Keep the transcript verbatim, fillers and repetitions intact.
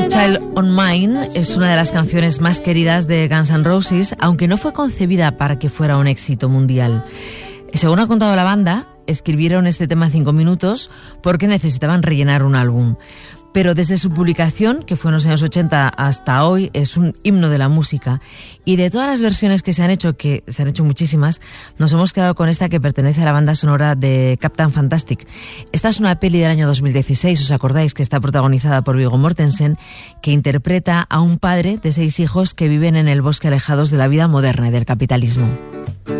Child on Mine es una de las canciones más queridas de Guns N' Roses, aunque no fue concebida para que fuera un éxito mundial. Según ha contado la banda, escribieron este tema en cinco minutos porque necesitaban rellenar un álbum. Pero desde su publicación, que fue en los años ochenta hasta hoy, es un himno de la música. Y de todas las versiones que se han hecho, que se han hecho muchísimas, nos hemos quedado con esta que pertenece a la banda sonora de Captain Fantastic. Esta es una peli del año dos mil dieciséis, ¿os acordáis? Que está protagonizada por Viggo Mortensen, que interpreta a un padre de seis hijos que viven en el bosque alejados de la vida moderna y del capitalismo.